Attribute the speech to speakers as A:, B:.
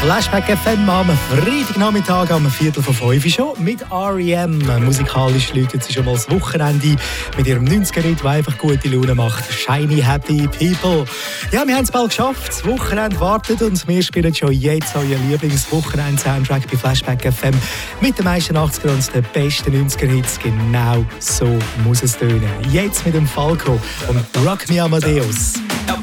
A: Flashback FM am Freitagnachmittag am 4:45 schon mit R.E.M. Musikalisch läutet sie schon mal das Wochenende mit ihrem 90er-Hit, der einfach gute Laune macht. Shiny Happy People. Ja, wir haben es bald geschafft. Das Wochenende wartet und wir spielen schon jetzt euer Lieblings-Wochenend-Soundtrack bei Flashback FM mit den meisten 80er und den besten 90er-Hits. Genau so muss es tönen. Jetzt mit dem Falco und Rock Me Amadeus.